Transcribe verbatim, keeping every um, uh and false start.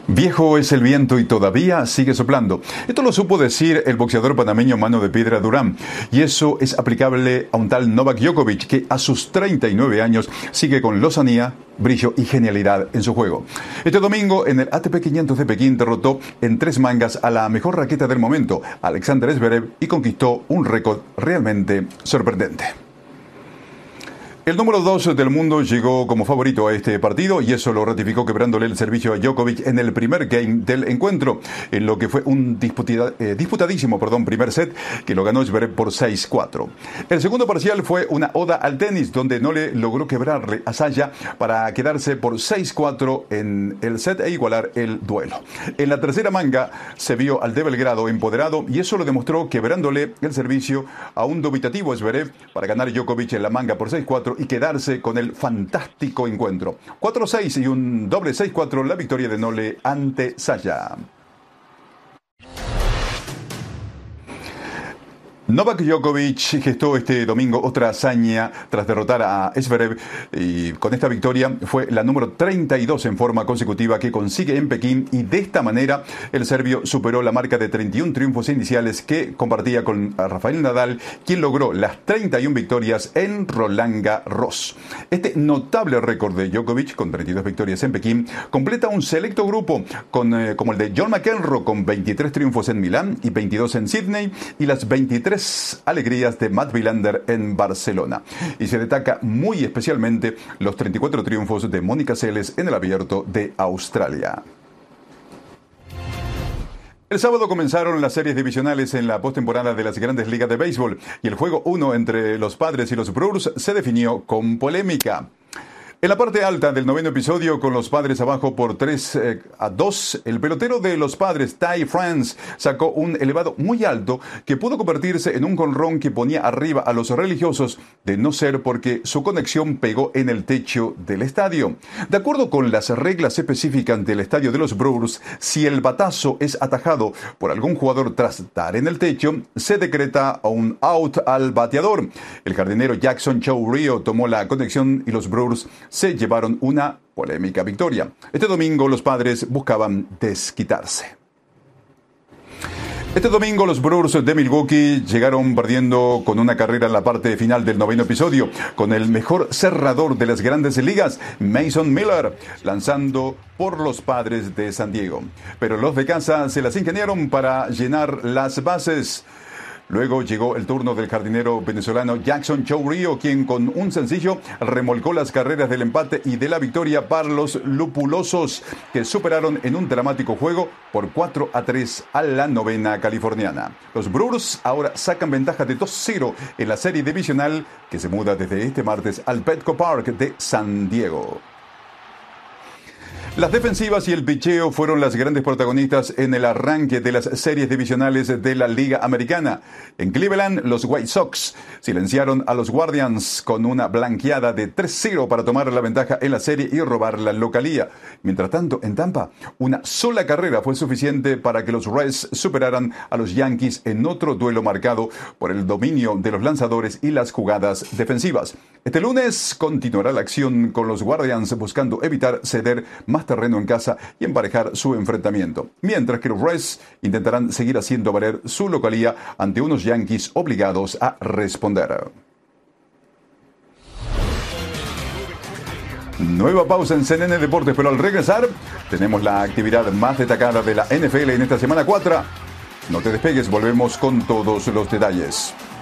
Viejo es el viento y todavía sigue soplando. Esto lo supo decir el boxeador panameño Mano de Piedra Durán. Y eso es aplicable a un tal Novak Djokovic, que a sus treinta y nueve años sigue con lozanía, brillo y genialidad en su juego. Este domingo en el A T P quinientos de Pekín derrotó en tres mangas a la mejor raqueta del momento, Alexander Zverev, y conquistó un récord realmente sorprendente. El número dos del mundo llegó como favorito a este partido y eso lo ratificó quebrándole el servicio a Djokovic en el primer game del encuentro, en lo que fue un disputada, eh, disputadísimo perdón, primer set que lo ganó Zverev por seis cuatro. El segundo parcial fue una oda al tenis, donde no le logró quebrarle a Saya para quedarse por seis cuatro en el set e igualar el duelo. En la tercera manga se vio al de Belgrado empoderado y eso lo demostró quebrándole el servicio a un dubitativo Zverev para ganar Djokovic en la manga por seis cuatro y quedarse con el fantástico encuentro. cuatro seis y un doble seis cuatro, la victoria de Nole ante Saya. Novak Djokovic gestó este domingo otra hazaña tras derrotar a Zverev y con esta victoria fue la número treinta y dos en forma consecutiva que consigue en Pekín y de esta manera el serbio superó la marca de treinta y un triunfos iniciales que compartía con Rafael Nadal, quien logró las treinta y una victorias en Roland Garros. Este notable récord de Djokovic con treinta y dos victorias en Pekín completa un selecto grupo con, eh, como el de John McEnroe con veintitrés triunfos en Milán y veintidós en Sydney y las veintitrés alegrías de Matt Wilander en Barcelona. Y se destaca muy especialmente los treinta y cuatro triunfos de Mónica Seles en el Abierto de Australia. El sábado comenzaron las series divisionales en la postemporada de las Grandes Ligas de Béisbol y el juego uno entre los Padres y los Brewers se definió con polémica. En la parte alta del noveno episodio, con los Padres abajo por tres eh, a dos, el pelotero de los Padres, Ty France, sacó un elevado muy alto que pudo convertirse en un jonrón que ponía arriba a los religiosos, de no ser porque su conexión pegó en el techo del estadio. De acuerdo con las reglas específicas del estadio de los Brewers, si el batazo es atajado por algún jugador tras dar en el techo, se decreta un out al bateador. El jardinero Jackson Chow Rio tomó la conexión y los Brewers se llevaron una polémica victoria. Este domingo los Padres buscaban desquitarse. Este domingo los Brewers de Milwaukee llegaron perdiendo con una carrera en la parte final del noveno episodio, con el mejor cerrador de las Grandes Ligas, Mason Miller, lanzando por los Padres de San Diego. Pero los de casa se las ingeniaron para llenar las bases. Luego llegó el turno del jardinero venezolano Jackson Chow Rio, quien con un sencillo remolcó las carreras del empate y de la victoria para los lupulosos, que superaron en un dramático juego por cuatro a tres a la novena californiana. Los Brewers ahora sacan ventaja de dos cero en la serie divisional que se muda desde este martes al Petco Park de San Diego. Las defensivas y el picheo fueron las grandes protagonistas en el arranque de las series divisionales de la Liga Americana. En Cleveland, los White Sox silenciaron a los Guardians con una blanqueada de tres cero para tomar la ventaja en la serie y robar la localía. Mientras tanto, en Tampa, una sola carrera fue suficiente para que los Reds superaran a los Yankees en otro duelo marcado por el dominio de los lanzadores y las jugadas defensivas. Este lunes continuará la acción con los Guardians buscando evitar ceder más terreno en casa y emparejar su enfrentamiento, mientras que los Reds intentarán seguir haciendo valer su localía ante unos Yankees obligados a responder. Nueva pausa en C N N Deportes, pero al regresar tenemos la actividad más destacada de la N F L en esta semana cuatro. No te despegues, volvemos con todos los detalles.